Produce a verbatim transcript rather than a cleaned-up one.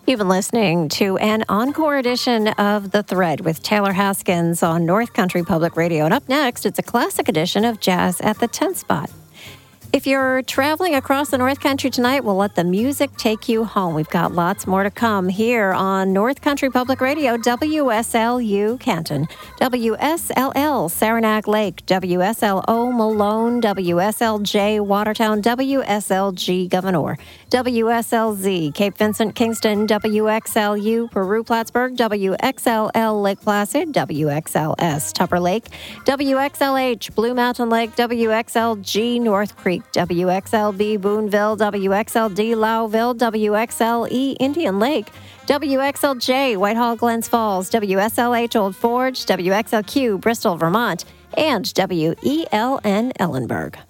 You've been listening to an encore edition of The Thread with Taylor Haskins on North Country Public Radio. And up next, it's a classic edition of Jazz at the tenth Spot. If you're traveling across the North Country tonight, we'll let the music take you home. We've got lots more to come here on North Country Public Radio, W S L U Canton, W S L L Saranac Lake, W S L O Malone, W S L J Watertown, W S L G Gouverneur, W S L Z Cape Vincent Kingston, W X L U Peru Plattsburgh, W X L L Lake Placid, W X L S Tupper Lake, W X L H Blue Mountain Lake, W X L G North Creek, W X L B Boonville, W X L D Lowville, W X L E Indian Lake, W X L J Whitehall Glens Falls, W S L H Old Forge, W X L Q Bristol, Vermont, and W E L N Ellenburg.